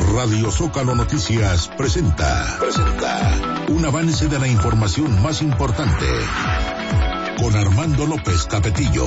Radio Zócalo Noticias presenta un avance de la información más importante con Armando López Capetillo.